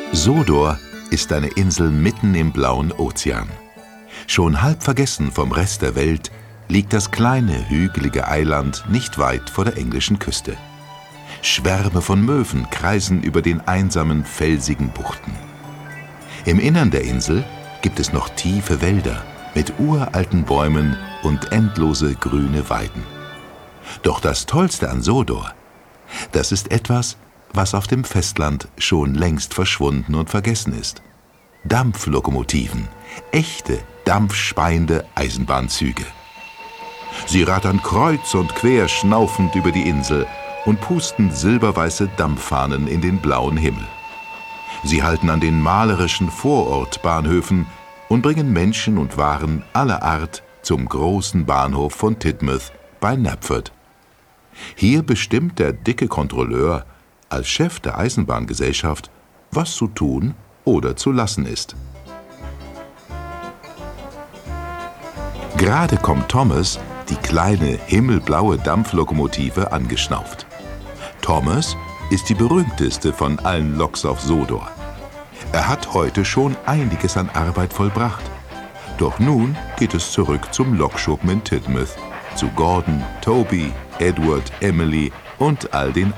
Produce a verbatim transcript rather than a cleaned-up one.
Sodor ist eine Insel mitten im blauen Ozean. Schon halb vergessen vom Rest der Welt liegt das kleine, hügelige Eiland nicht weit vor der englischen Küste. Schwärme von Möwen kreisen über den einsamen, felsigen Buchten. Im Innern der Insel gibt es noch tiefe Wälder mit uralten Bäumen und endlose grüne Weiden. Doch das Tollste an Sodor, das ist etwas, was auf dem Festland schon längst verschwunden und vergessen ist. Dampflokomotiven, echte, dampfspeiende Eisenbahnzüge. Sie rattern kreuz und quer schnaufend über die Insel und pusten silberweiße Dampffahnen in den blauen Himmel. Sie halten an den malerischen Vorortbahnhöfen und bringen Menschen und Waren aller Art zum großen Bahnhof von Tidmouth bei Knapford. Hier bestimmt der dicke Kontrolleur als Chef der Eisenbahngesellschaft, was zu tun oder zu lassen ist. Gerade kommt Thomas, die kleine, himmelblaue Dampflokomotive, angeschnauft. Thomas ist die berühmteste von allen Loks auf Sodor. Er hat heute schon einiges an Arbeit vollbracht. Doch nun geht es zurück zum Lokschuppen in Tidmouth, zu Gordon, Toby, Edward, Emily und all den